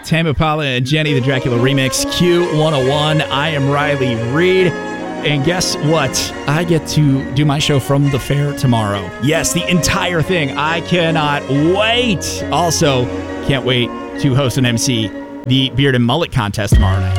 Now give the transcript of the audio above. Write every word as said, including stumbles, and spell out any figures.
Tame Impala and Jenny, the Dracula remix, Q one oh one. I am Riley Reed. And guess what? I get to do my show from the fair tomorrow. Yes, the entire thing. I cannot wait. Also, can't wait to host and M C the Beard and Mullet contest tomorrow night.